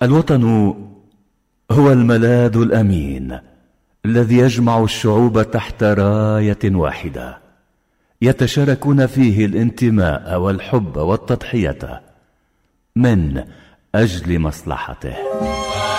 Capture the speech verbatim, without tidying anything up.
الوطن هو الملاذ الأمين الذي يجمع الشعوب تحت راية واحدة يتشاركون فيه الانتماء والحب والتضحية من أجل مصلحته.